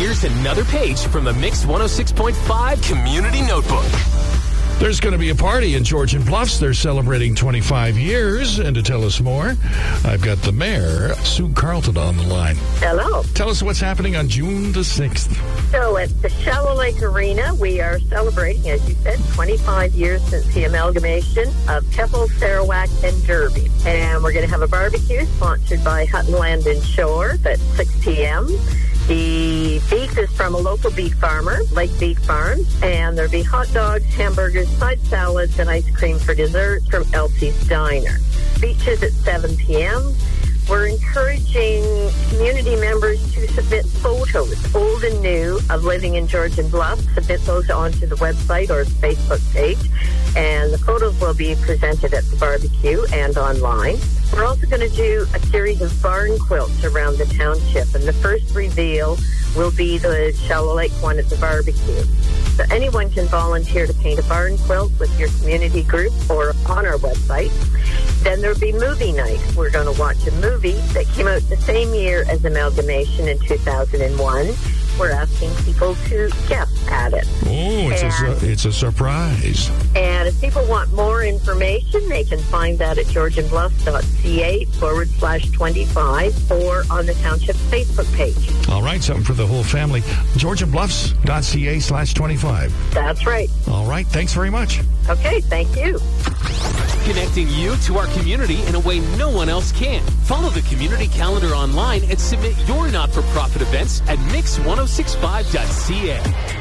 Here's another page from the Mix 106.5 Community Notebook. There's going to be a party in Georgian Bluffs. They're celebrating 25 years. And to tell us more, I've got the mayor, Sue Carlton, on the line. Hello. Tell us what's happening on June the 6th. So at the Shallow Lake Arena, we are celebrating, as you said, 25 years since the amalgamation of Keppel, Sarawak, and Derby. And we're going to have a barbecue sponsored by Hutton Land and Shore at 6 p.m. The beef is from a local beef farmer, Lake Beef Farms, and there'll be hot dogs, hamburgers, side salads, and ice cream for dessert from Elsie's Diner. Beaches at 7 p.m. We're encouraging community members to submit photos, old and new, of living in Georgian Bluffs. Submit those onto the website or the Facebook page, and the photos will be presented at the barbecue and online. We're also going to do a series of barn quilts around the township, and the first reveal will be the Shallow Lake one at the barbecue. So anyone can volunteer to paint a barn quilt with your community group or on our website. Then there'll be movie night. We're going to watch a movie that came out the same year as Amalgamation in 2001. We're asking people to guess at it. Oh, it's a surprise. And if people want more information, they can find that at georgianbluffs.ca/25 or on the township Facebook page. All right, something for the whole family. georgianbluffs.ca/25. That's right. All right, thanks very much. Okay, thank you. Connecting you to our community in a way no one else can. Follow the community calendar online and submit your not-for-profit events at mix1065.ca.